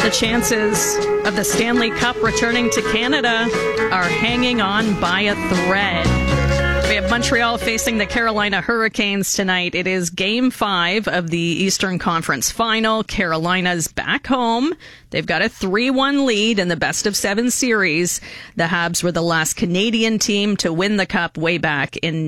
The chances of the Stanley Cup returning to Canada are hanging on by a thread. We have Montreal facing the Carolina Hurricanes tonight. It is Game 5 of the Eastern Conference Final. Carolina's back home. They've got a 3-1 lead in the best-of-7 series. The Habs were the last Canadian team to win the Cup way back in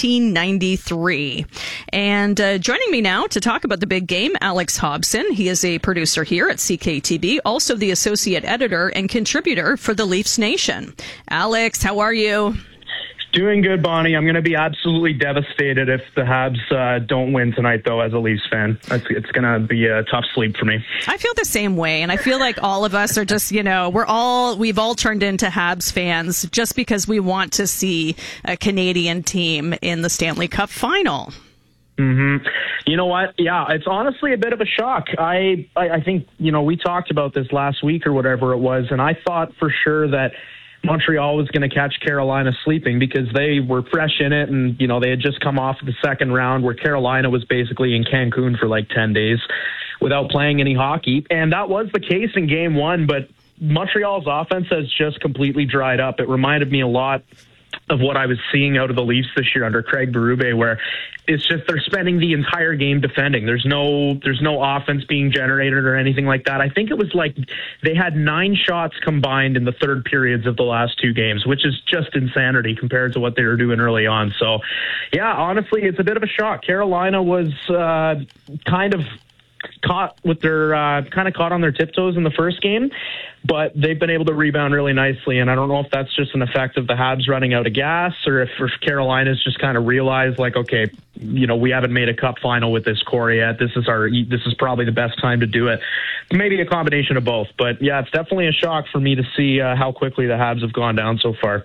1993. And joining me now to talk about the big game, Alex Hobson. He is a producer here at CKTB, also the associate editor and contributor for the Leafs Nation. Alex, how are you? Doing good, Bonnie. I'm going to be absolutely devastated if the Habs don't win tonight, though, as a Leafs fan. It's going to be a tough sleep for me. I feel the same way, and I feel like all of us are just, we've all turned into Habs fans just because we want to see a Canadian team in the Stanley Cup final. Mm-hmm. You know what? Yeah, it's honestly a bit of a shock. I think, we talked about this last week or whatever it was, and I thought for sure that Montreal was going to catch Carolina sleeping because they were fresh in it, and they had just come off the second round where Carolina was basically in Cancun for like 10 days without playing any hockey, and that was the case in Game 1, but Montreal's offense has just completely dried up. It reminded me a lot of what I was seeing out of the Leafs this year under Craig Berube, where it's just they're spending the entire game defending. There's no offense being generated or anything like that. I think it was like they had 9 shots combined in the third periods of the last 2 games, which is just insanity compared to what they were doing early on. So, yeah, honestly, it's a bit of a shock. Carolina was kind of caught on their tiptoes in the first game, but they've been able to rebound really nicely, and I don't know if that's just an effect of the Habs running out of gas or if Carolina's just kind of realized, like, okay, we haven't made a cup final with this core yet. This is probably the best time to do it. Maybe a combination of both, but yeah, it's definitely a shock for me to see how quickly the Habs have gone down so far.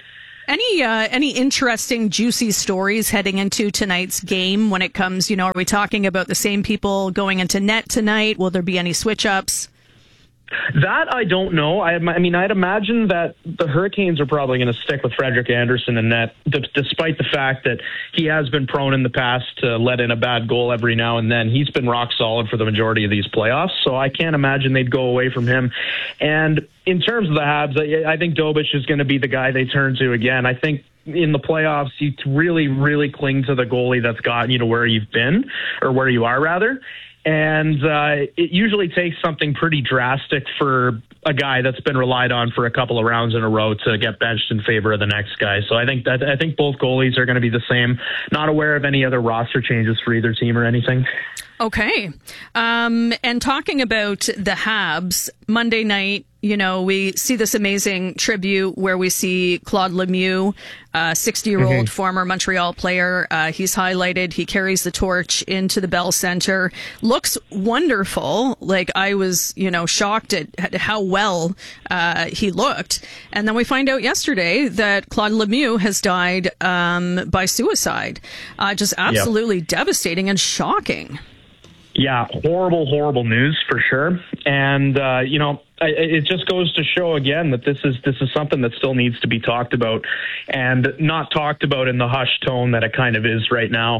Any interesting, juicy stories heading into tonight's game when it comes, are we talking about the same people going into net tonight? Will there be any switch-ups? That I don't know. I'd imagine that the Hurricanes are probably going to stick with Frederik Andersen in net, despite the fact that he has been prone in the past to let in a bad goal every now and then. He's been rock solid for the majority of these playoffs, so I can't imagine they'd go away from him. And in terms of the Habs, I think Dobich is going to be the guy they turn to again. I think in the playoffs, you really, really cling to the goalie that's gotten you to where you've been, or where you are, rather. And it usually takes something pretty drastic for a guy that's been relied on for a couple of rounds in a row to get benched in favor of the next guy. So I think both goalies are going to be the same. Not aware of any other roster changes for either team or anything. Okay. And talking about the Habs, Monday night, we see this amazing tribute where we see Claude Lemieux, 60-year-old former Montreal player. He's highlighted. He carries the torch into the Bell Center. Looks wonderful. Like, I was, shocked at how well he looked. And then we find out yesterday that Claude Lemieux has died by suicide. Just absolutely devastating and shocking. Yeah, horrible news for sure. And, it just goes to show again that this is something that still needs to be talked about, and not talked about in the hushed tone that it kind of is right now.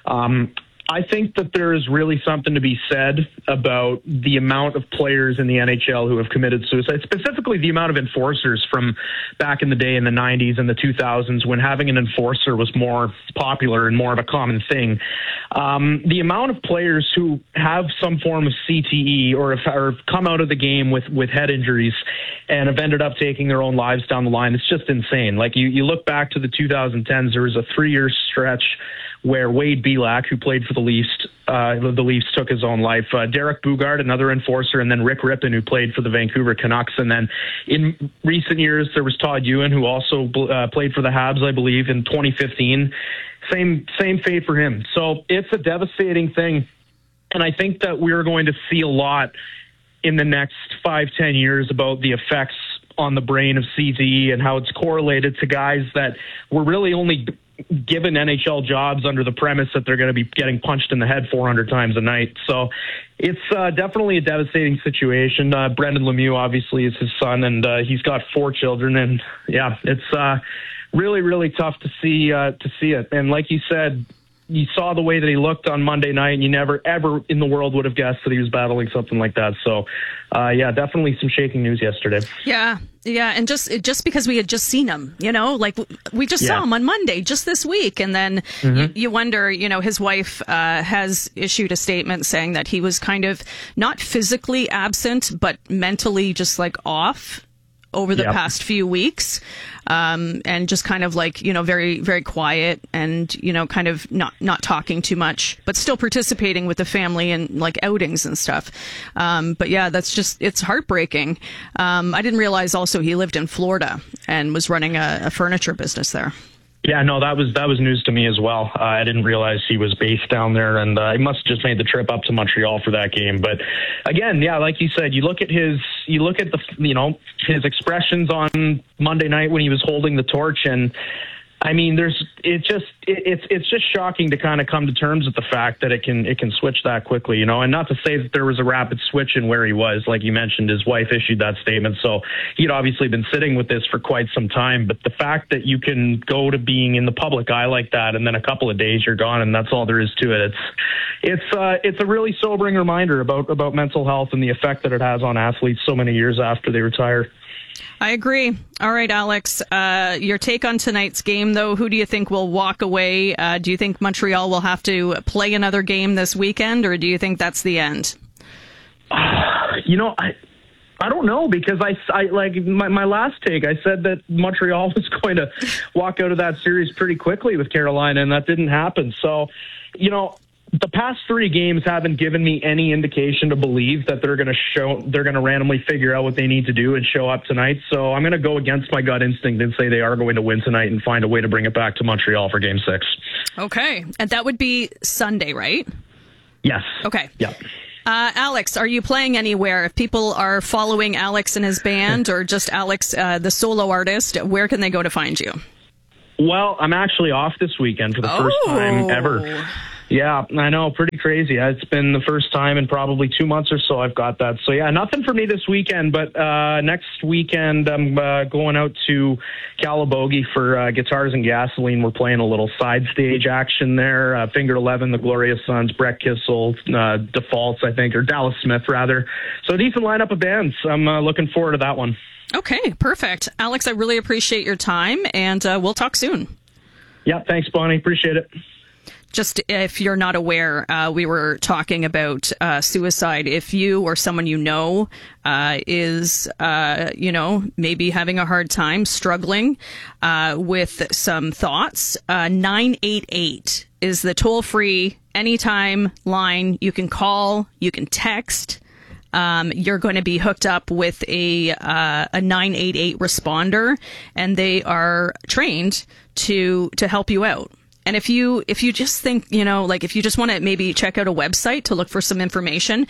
I think that there is really something to be said about the amount of players in the NHL who have committed suicide, specifically the amount of enforcers from back in the day in the 90s and the 2000s when having an enforcer was more popular and more of a common thing. The amount of players who have some form of CTE or come out of the game with head injuries and have ended up taking their own lives down the line, it's just insane. Like, you look back to the 2010s, there was a 3-year stretch where Wade Belak, who played for the Leafs took his own life. Derek Bugard, another enforcer, and then Rick Rippon, who played for the Vancouver Canucks. And then in recent years, there was Todd Ewan, who also played for the Habs, I believe, in 2015. Same fate for him. So it's a devastating thing. And I think that we're going to see a lot in the next 5-10 years about the effects on the brain of CTE and how it's correlated to guys that were really only given NHL jobs under the premise that they're going to be getting punched in the head 400 times a night. So it's definitely a devastating situation. Brendan Lemieux obviously is his son, and he's got 4 children. And yeah, it's really, really tough to see it. And like you said, you saw the way that he looked on Monday night, and you never, ever in the world would have guessed that he was battling something like that. So, definitely some shaking news yesterday. Yeah, and just because we had just seen him, like we just saw him on Monday, just this week, and then you wonder, his wife has issued a statement saying that he was kind of not physically absent, but mentally just like off over the past few weeks, and just kind of like, very, very quiet and, kind of not talking too much, but still participating with the family and like outings and stuff. But yeah, it's heartbreaking. I didn't realize also he lived in Florida and was running a furniture business there. Yeah, no, that was news to me as well. I didn't realize he was based down there, and he must have just made the trip up to Montreal for that game. But again, yeah, like you said, you look at his his expressions on Monday night when he was holding the torch, and I mean, it's just shocking to kind of come to terms with the fact that it can switch that quickly, and not to say that there was a rapid switch in where he was. Like you mentioned, his wife issued that statement, so he'd obviously been sitting with this for quite some time. But the fact that you can go to being in the public eye like that, and then a couple of days you're gone, and that's all there is to it. It's a really sobering reminder about mental health and the effect that it has on athletes so many years after they retire. I agree. All right, Alex, your take on tonight's game, though, who do you think will walk away? Do you think Montreal will have to play another game this weekend, or do you think that's the end? I don't know, because I like my last take, I said that Montreal was going to walk out of that series pretty quickly with Carolina, and that didn't happen. So, the past 3 games haven't given me any indication to believe that they're going to randomly figure out what they need to do and show up tonight. So I'm going to go against my gut instinct and say they are going to win tonight and find a way to bring it back to Montreal for Game 6. Okay. And that would be Sunday, right? Yes. Okay. Yeah. Alex, are you playing anywhere? If people are following Alex and his band, or just Alex, the solo artist, where can they go to find you? Well, I'm actually off this weekend for the first time ever. Yeah, I know. Pretty crazy. It's been the first time in probably 2 months or so I've got that. So, yeah, nothing for me this weekend. But next weekend, I'm going out to Calabogie for Guitars and Gasoline. We're playing a little side stage action there. Finger 11, the Glorious Sons, Brett Kissel, Defaults, I think, or Dallas Smith, rather. So, a decent lineup of bands. I'm looking forward to that one. Okay, perfect. Alex, I really appreciate your time, and we'll talk soon. Yeah, thanks, Bonnie. Appreciate it. Just if you're not aware, we were talking about suicide. If you or someone you know is, maybe having a hard time, struggling with some thoughts, 988 is the toll-free anytime line. You can call, you can text. You're going to be hooked up with a 988 responder, and they are trained to help you out. And if you just think, if you just want to maybe check out a website to look for some information,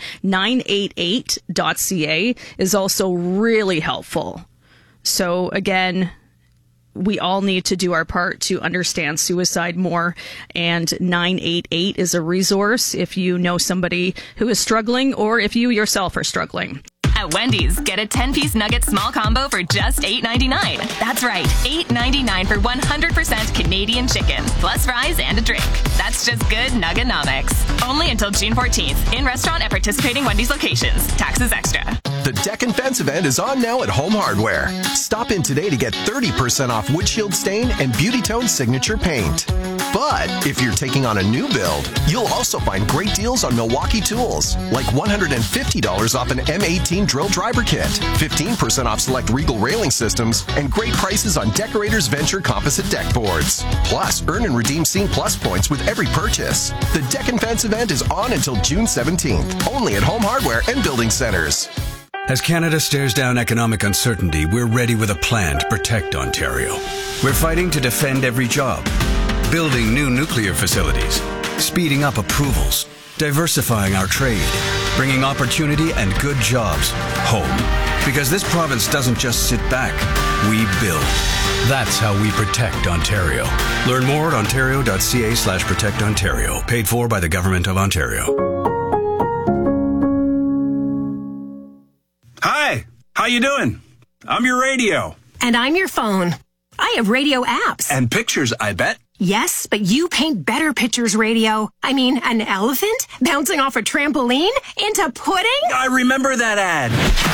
988.ca is also really helpful. So again, we all need to do our part to understand suicide more, and 988 is a resource if you know somebody who is struggling, or if you yourself are struggling. At Wendy's, get a 10-piece nugget small combo for just $8.99. That's right, $8.99 for 100% Canadian chicken, plus fries and a drink. That's just good Nuggenomics. Only until June 14th. In restaurant at participating Wendy's locations. Taxes extra. The Deck and Fence event is on now at Home Hardware. Stop in today to get 30% off windshield stain and Beauty Tone signature paint. But if you're taking on a new build, you'll also find great deals on Milwaukee tools, like $150 off an M18 drill driver kit, 15% off select Regal railing systems, and great prices on Decorators Venture composite deck boards. Plus, earn and redeem Scene Plus points with every purchase. The Deck and Fence event is on until June 17th, only at Home Hardware and Building Centers. As Canada stares down economic uncertainty, we're ready with a plan to protect Ontario. We're fighting to defend every job, building new nuclear facilities, speeding up approvals, diversifying our trade, bringing opportunity and good jobs home. Because this province doesn't just sit back, we build. That's how we protect Ontario. Learn more at ontario.ca/protectontario. Paid for by the Government of Ontario. Hi, how you doing? I'm your radio. And I'm your phone. I have radio apps. And pictures, I bet. Yes, but you paint better pictures, Radio. I mean, an elephant bouncing off a trampoline into pudding? I remember that ad.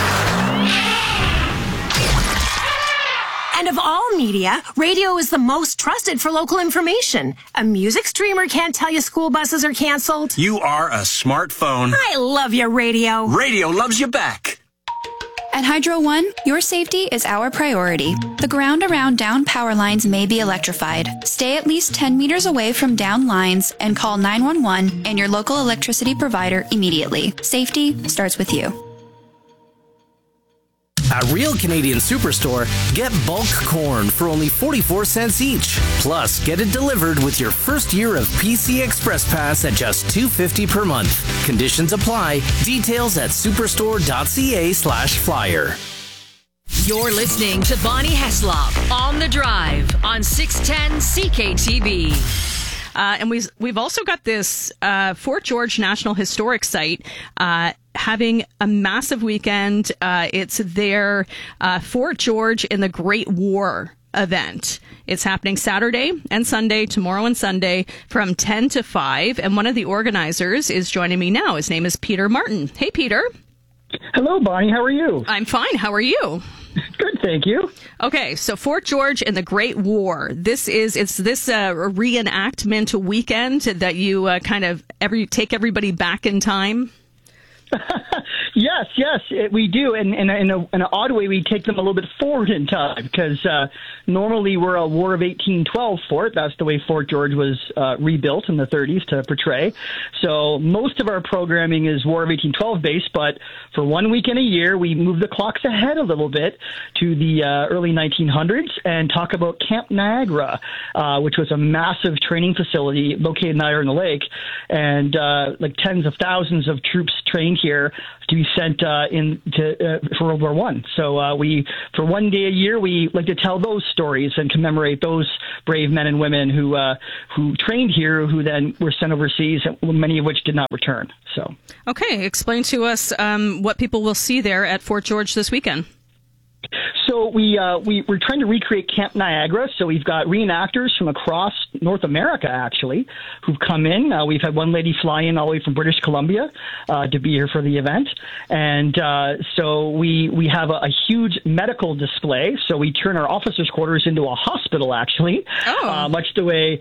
And of all media, radio is the most trusted for local information. A music streamer can't tell you school buses are canceled. You are a smartphone. I love you, Radio. Radio loves you back. At Hydro One, your safety is our priority. The ground around down power lines may be electrified. Stay at least 10 meters away from down lines and call 911 and your local electricity provider immediately. Safety starts with you. At Real Canadian Superstore, get bulk corn for only 44 cents each. Plus, get it delivered with your first year of PC Express Pass at just $2.50 per month. Conditions apply. Details at superstore.ca/flyer. You're listening to Bonnie Heslop on The Drive on 610 CKTB. And we've also got this Fort George National Historic Site having a massive weekend. It's their Fort George in the Great War event. It's happening Saturday and Sunday, tomorrow and Sunday, from 10 to 5. And one of the organizers is joining me now. His name is Peter Martin. Hey, Peter. Hello, Bonnie. How are you? I'm fine. How are you? Good, thank you. Okay, so Fort George and the Great War. It's this reenactment weekend that you take everybody back in time. Yes, we do. And in an odd way, we take them a little bit forward in time because normally we're a War of 1812 fort. That's the way Fort George was rebuilt in the 30s to portray. So most of our programming is War of 1812 based, but for 1 weekend a year, we move the clocks ahead a little bit to the early 1900s and talk about Camp Niagara, which was a massive training facility located in Niagara on the Lake, and like tens of thousands of troops trained here to be sent for World War I. So we, for 1 day a year, we like to tell those stories and commemorate those brave men and women who trained here, who then were sent overseas, many of which did not return. So, okay, explain to us what people will see there at Fort George this weekend. So we're trying to recreate Camp Niagara. So we've got reenactors from across North America, actually, who've come in. We've had one lady fly in all the way from British Columbia to be here for the event. And so we have a huge medical display. So we turn our officers' quarters into a hospital, actually. Oh. Much the way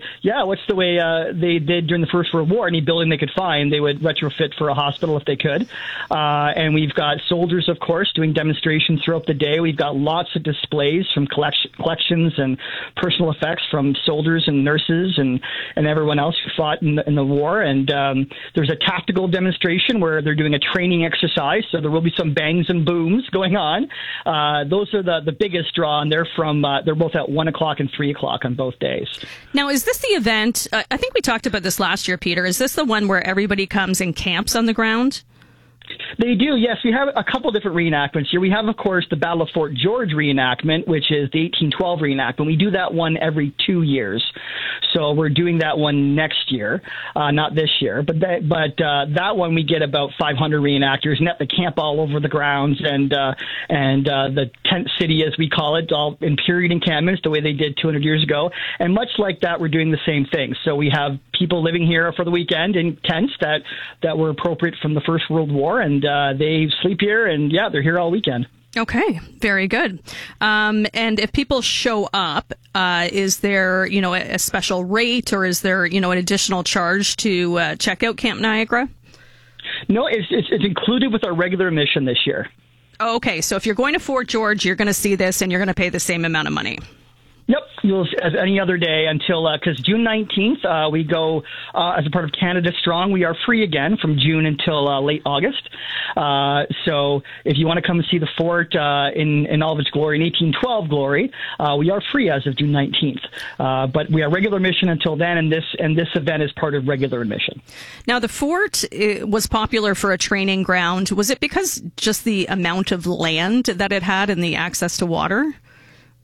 they did during the First World War. Any building they could find, they would retrofit for a hospital if they could. And we've got soldiers, of course, doing demonstrations throughout the day. We've got lots of displays from collections and personal effects from soldiers and nurses and everyone else who fought in the war. And there's a tactical demonstration where they're doing a training exercise, so there will be some bangs and booms going on. Those are the biggest draw, and they're both at 1 o'clock and 3 o'clock on both days. Now, is this the event? I think we talked about this last year, Peter. Is this the one where everybody comes and camps on the ground? They do, yes. We have a couple different reenactments here. We have, of course, the Battle of Fort George reenactment, which is the 1812 reenactment. We do that one every 2 years. So we're doing that one next year, not this year. But that one we get about 500 reenactors, and they camp all over the grounds and the tent city, as we call it, all in period encampments, the way they did 200 years ago. And much like that, we're doing the same thing. So we have people living here for the weekend in tents that were appropriate from the First World War, and they sleep here, and they're here all weekend. Okay, very good. And if people show up, is there, a special rate, or is there, an additional charge to check out Camp Niagara? No, it's included with our regular admission this year. Okay, so if you're going to Fort George, you're going to see this, and you're going to pay the same amount of money. Yep, as any other day until, because June 19th, we go as a part of Canada Strong. We are free again from June until late August. So if you want to come and see the fort in all of its glory, in 1812 glory, we are free as of June 19th. But we are regular admission until then, and this event is part of regular admission. Now, the fort was popular for a training ground. Was it because just the amount of land that it had and the access to water?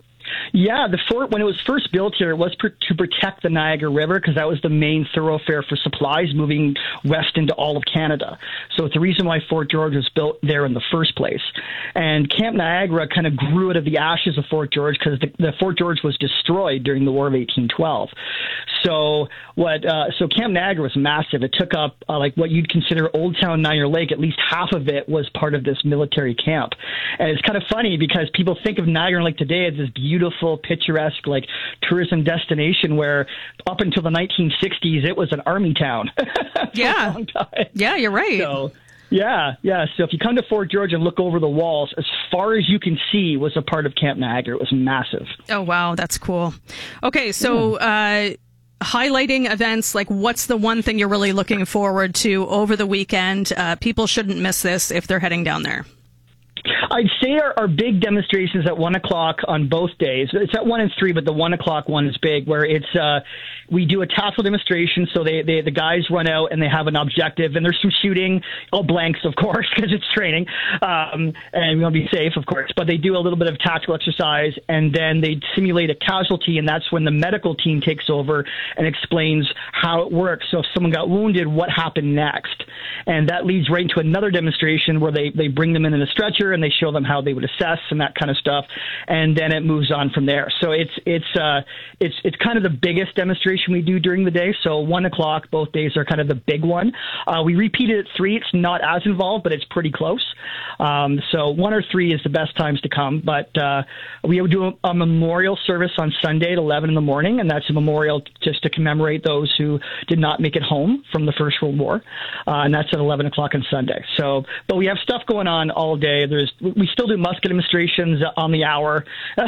Yeah, the fort, when it was first built here, it was to protect the Niagara River because that was the main thoroughfare for supplies moving west into all of Canada. So it's the reason why Fort George was built there in the first place. And Camp Niagara kind of grew out of the ashes of Fort George because the Fort George was destroyed during the War of 1812. So Camp Niagara was massive. It took up like what you'd consider Old Town Niagara Lake. At least half of it was part of this military camp. And it's kind of funny because people think of Niagara Lake today as this beautiful, picturesque, like tourism destination where up until the 1960s it was an army town. Yeah. A long time. Yeah, you're right. So, yeah. So if you come to Fort George and look over the walls, as far as you can see was a part of Camp Niagara. It was massive. Oh, wow. That's cool. Okay, so highlighting events, like what's the one thing you're really looking forward to over the weekend? People shouldn't miss this if they're heading down there. I'd say our big demonstrations at 1 o'clock on both days. It's at 1 and 3, but the 1 o'clock one is big, where it's we do a tassel demonstration. So the guys run out and they have an objective, and there's some shooting, all blanks, of course, because it's training, and we want to be safe, of course. But they do a little bit of tactical exercise, and then they simulate a casualty, and that's when the medical team takes over and explains how it works. So if someone got wounded, what happened next? And that leads right into another demonstration where they bring them in a stretcher and they show them how they would assess and that kind of stuff, and then it moves on from there. So it's kind of the biggest demonstration we do during the day. So 1 o'clock both days are kind of the big one. We repeat it at 3. It's not as involved, but it's pretty close. So 1 or 3 is the best times to come. But we do a memorial service on Sunday at 11 in the morning, and that's a memorial just to commemorate those who did not make it home from the First World War, and that's at 11 o'clock on Sunday. So, but we have stuff going on all day. We still do musket demonstrations on the hour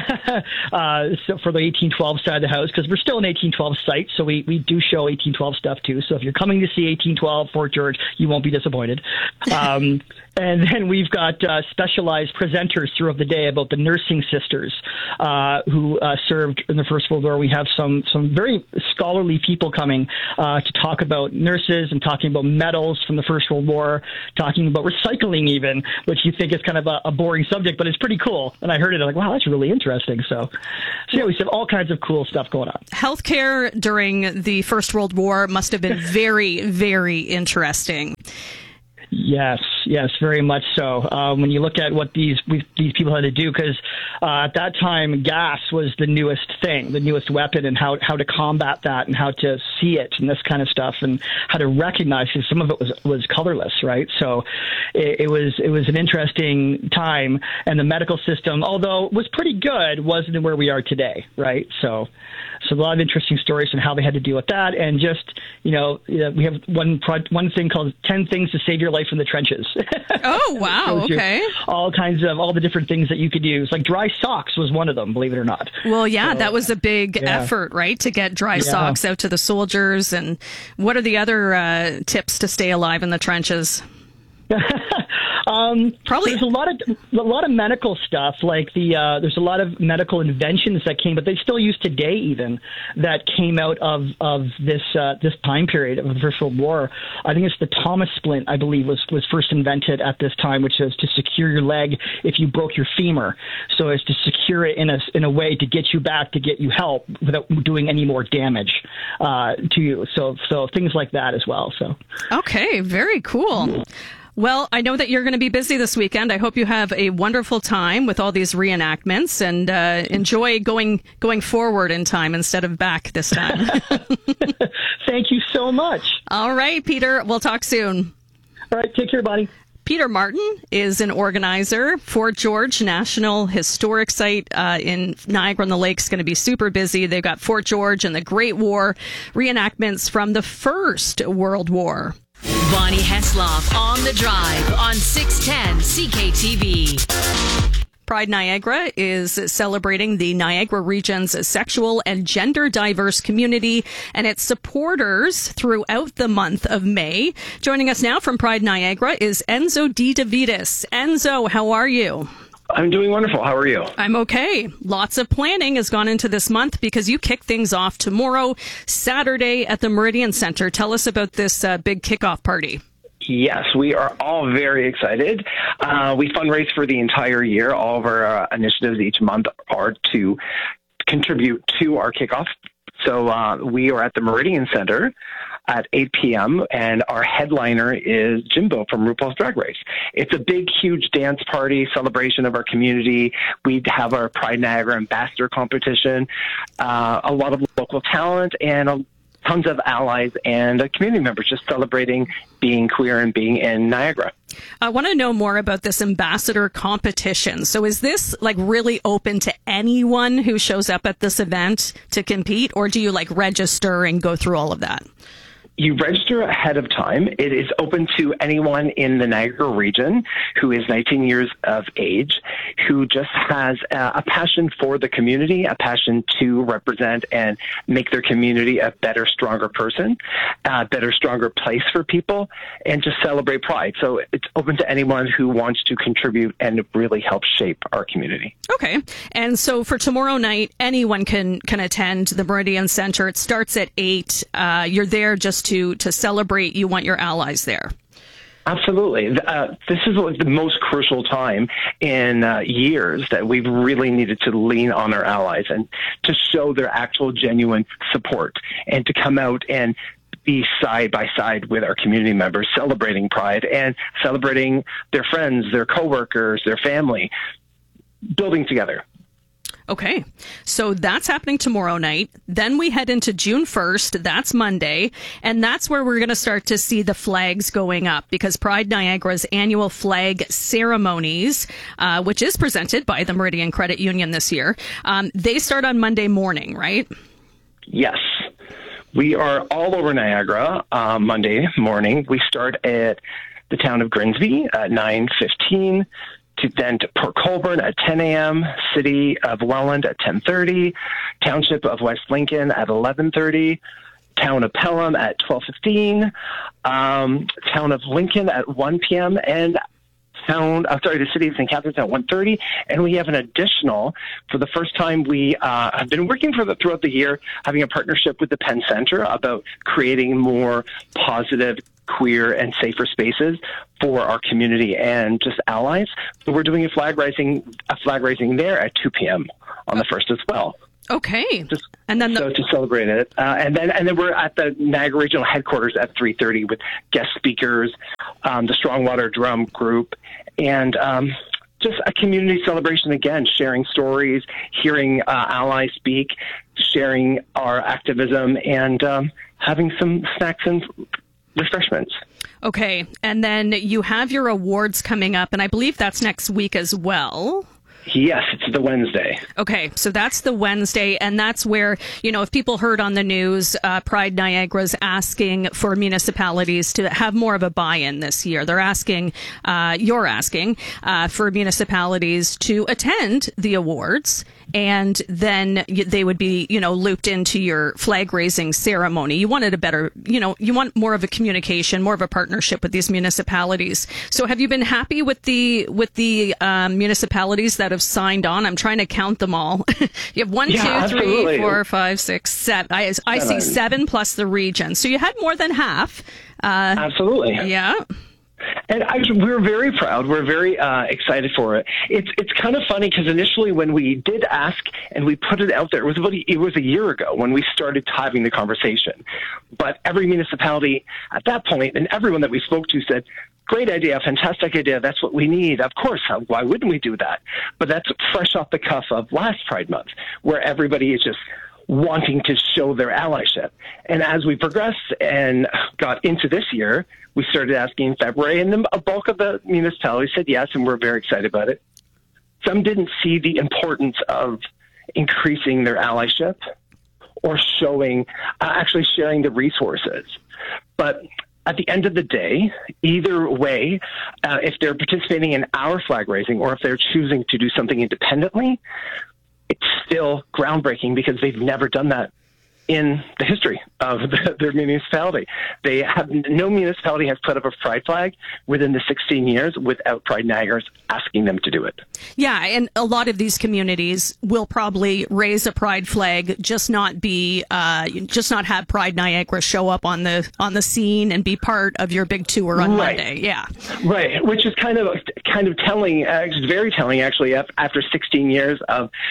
so for the 1812 side of the house, because we're still an 1812 site, so we do show 1812 stuff too. So if you're coming to see 1812 Fort George, you won't be disappointed. And then we've got specialized presenters throughout the day about the nursing sisters who served in the First World War. We have some very scholarly people coming to talk about nurses and talking about medals from the First World War, talking about recycling even, which you think is kind of a boring subject, but it's pretty cool. And I heard it, I'm like, wow, that's really interesting. So yeah, we have all kinds of cool stuff going on. Healthcare during the First World War must have been very, very interesting. Yes, very much so. When you look at what these people had to do, because at that time, gas was the newest thing, the newest weapon, and how to combat that and how to see it and this kind of stuff and how to recognize it. Some of it was colorless, right? So it was an interesting time, and the medical system, although it was pretty good, wasn't where we are today, right? So a lot of interesting stories on how they had to deal with that, and just we have one thing called 10 Things to Save Your Life in the Trenches. Oh, wow. Okay. All the different things that you could use. Like dry socks was one of them, believe it or not. Well, yeah, that was a big effort, right? To get dry socks out to the soldiers. And what are the other tips to stay alive in the trenches? Probably there's a lot of medical stuff, like there's a lot of medical inventions that came, but they still use today even, that came out of this time period of the First World War. I think it's the Thomas splint, I believe, was first invented at this time, which is to secure your leg if you broke your femur. So it's to secure it in a way to get you back, to get you help without doing any more damage to you. So things like that as well. So okay, very cool. Well, I know that you're going to be busy this weekend. I hope you have a wonderful time with all these reenactments and enjoy going forward in time instead of back this time. Thank you so much. All right, Peter. We'll talk soon. All right. Take care, buddy. Peter Martin is an organizer. Fort George National Historic Site in Niagara-on-the-Lake is going to be super busy. They've got Fort George and the Great War reenactments from the First World War. Bonnie Heslop on the Drive on 610 CKTV. Pride Niagara is celebrating the Niagara region's sexual and gender diverse community and its supporters throughout the month of May. Joining us now from Pride Niagara is Enzo D. DeVitis. Enzo, how are you? I'm doing wonderful. How are you? I'm okay. Lots of planning has gone into this month because you kick things off tomorrow, Saturday at the Meridian Center. Tell us about this big kickoff party. Yes, we are all very excited. We fundraise for the entire year. All of our initiatives each month are to contribute to our kickoff. So we are at the Meridian Center at 8 p.m., and our headliner is Jimbo from RuPaul's Drag Race. It's a big, huge dance party, celebration of our community. We have our Pride Niagara Ambassador competition, a lot of local talent, and tons of allies and community members just celebrating being queer and being in Niagara. I want to know more about this ambassador competition. So is this like really open to anyone who shows up at this event to compete, or do you like register and go through all of that? You register ahead of time. It is open to anyone in the Niagara region who is 19 years of age, who just has a passion for the community, a passion to represent and make their community a better, stronger person, a better, stronger place for people, and just celebrate Pride. So it's open to anyone who wants to contribute and really help shape our community. Okay. And so for tomorrow night, anyone can attend the Meridian Center. It starts at 8. You're there just to celebrate. You want your allies there. Absolutely. This is the most crucial time in years that we've really needed to lean on our allies and to show their actual genuine support and to come out and be side by side with our community members, celebrating Pride and celebrating their friends, their coworkers, their family, building together. Okay, so that's happening tomorrow night. Then we head into June 1st. That's Monday. And that's where we're going to start to see the flags going up, because Pride Niagara's annual flag ceremonies, which is presented by the Meridian Credit Union this year, they start on Monday morning, right? Yes. We are all over Niagara Monday morning. We start at the town of Grimsby at 9:15. Then to Port Colborne at 10 a.m., City of Welland at 10:30, Township of West Lincoln at 11:30, Town of Pelham at 12:15, Town of Lincoln at 1 p.m., and the City of St. Catharines at 1:30. And we have an additional, for the first time, we have been working throughout the year, having a partnership with the Penn Center about creating more positive, queer and safer spaces for our community and just allies. So we're doing a flag raising there at 2 p.m. on the 1st as well. Okay. And then to celebrate it. And then we're at the Niagara Regional Headquarters at 3:30 with guest speakers, the Strongwater Drum Group, and just a community celebration again, sharing stories, hearing allies speak, sharing our activism, and having some snacks and refreshments. Okay. And then you have your awards coming up, and I believe that's next week as well. Yes, it's the Wednesday. Okay, so that's the Wednesday, and that's where, if people heard on the news, Pride Niagara's asking for municipalities to have more of a buy-in this year. They're asking, you're asking, for municipalities to attend the awards, and then they would be, looped into your flag-raising ceremony. You wanted a better, you want more of a communication, more of a partnership with these municipalities. So have you been happy with the municipalities that have signed on? I'm trying to count them all. You have 1, 2, 3, 4, 5, 6, 7. I see 7 plus the region. So you had more than half. Absolutely. Yeah. And we're very proud. We're very excited for it. It's kind of funny because initially when we did ask and we put it out there, it was a year ago when we started having the conversation. But every municipality at that point and everyone that we spoke to said, great idea, fantastic idea, that's what we need. Of course, why wouldn't we do that? But that's fresh off the cuff of last Pride Month, where everybody is just wanting to show their allyship. And as we progressed and got into this year, we started asking in February, and then a bulk of the municipalities said yes, and we're very excited about it. Some didn't see the importance of increasing their allyship or actually sharing the resources. But at the end of the day, either way, if they're participating in our flag raising or if they're choosing to do something independently, it's still groundbreaking because they've never done that in the history of their municipality. No municipality has put up a pride flag within the 16 years without Pride Niagara asking them to do it. Yeah, and a lot of these communities will probably raise a pride flag, just not have Pride Niagara show up on the scene and be part of your big tour on Monday. Yeah, right. Which is kind of telling. It's very telling, actually. After 16 years of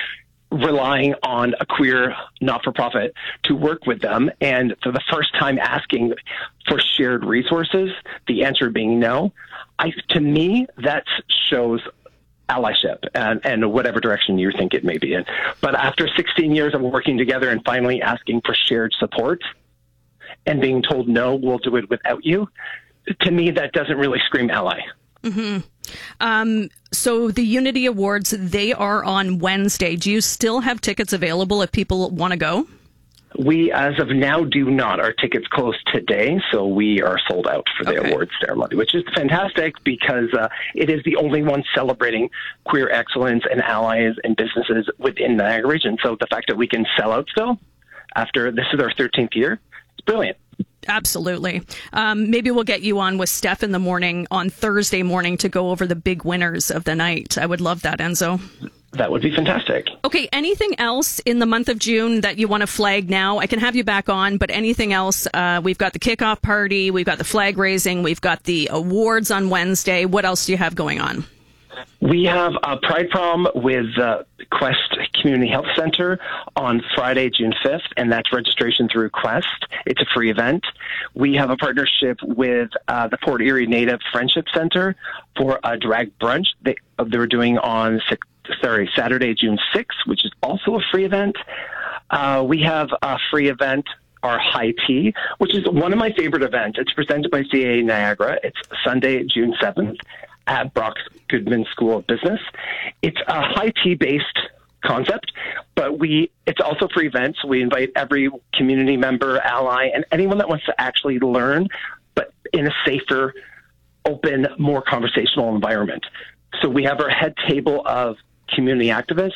relying on a queer not-for-profit to work with them, and for the first time asking for shared resources, the answer being no, to me, that shows allyship and whatever direction you think it may be in. But after 16 years of working together and finally asking for shared support and being told, no, we'll do it without you, to me, that doesn't really scream ally. Mm-hmm. So the Unity Awards, they are on Wednesday. Do you still have tickets available if people want to go? We, as of now, do not. Our tickets close today, so we are sold out for the awards ceremony, which is fantastic because it is the only one celebrating queer excellence and allies and businesses within the Niagara region. So the fact that we can sell out still after this is our 13th year, it's brilliant. Absolutely. Maybe we'll get you on with Steph in the morning on Thursday morning to go over the big winners of the night. I would love that, Enzo. That would be fantastic. Okay, anything else in the month of June that you want to flag now? I can have you back on, but anything else? We've got the kickoff party, we've got the flag raising, we've got the awards on Wednesday. What else do you have going on? We have a Pride Prom with Quest Community Health Center on Friday, June 5th, and that's registration through Quest. It's a free event. We have a partnership with the Port Erie Native Friendship Center for a drag brunch they were doing on Saturday, June 6th, which is also a free event. We have a free event, our High Tea, which is one of my favorite events. It's presented by CAA Niagara. It's Sunday, June 7th at Brock Goodman School of Business. It's a high tea-based concept, but it's also a free event. So we invite every community member, ally, and anyone that wants to actually learn, but in a safer, open, more conversational environment. So we have our head table of community activists,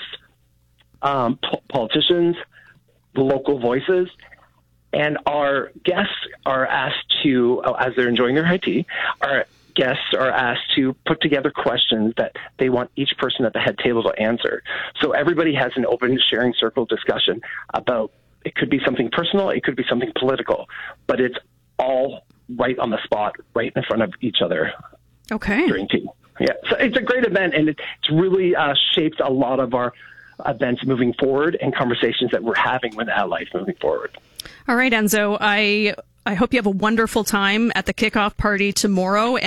politicians, local voices, and our guests are asked to, as they're enjoying their high tea, our guests are asked to put together questions that they want each person at the head table to answer. So everybody has an open sharing circle discussion about, it could be something personal, it could be something political, but it's all right on the spot, right in front of each other. Okay. During tea. Yeah, so it's a great event, and it's really shaped a lot of our events moving forward and conversations that we're having with allies moving forward. All right, Enzo, I hope you have a wonderful time at the kickoff party tomorrow.